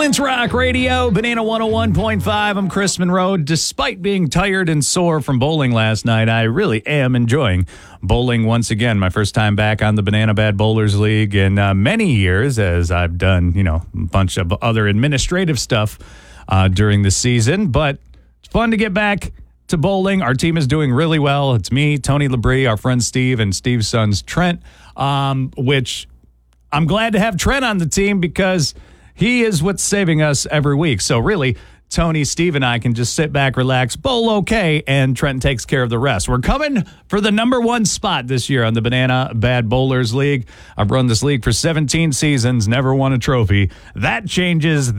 Flint's Rock Radio, Banana 101.5. I'm Chris Monroe. Despite being tired and sore from bowling last night, I really am enjoying bowling once again. My first time back on the Banana Bad Bowlers League in many years, as I've done, a bunch of other administrative stuff during the season. But it's fun to get back to bowling. Our team is doing really well. It's me, Tony Labrie, our friend Steve, and Steve's son's Trent, which I'm glad to have Trent on the team because he is what's saving us every week. So really, Tony, Steve, and I can just sit back, relax, bowl okay, and Trent takes care of the rest. We're coming for the number one spot this year on the Banana Bad Bowlers League. I've run this league for 17 seasons, never won a trophy. That changes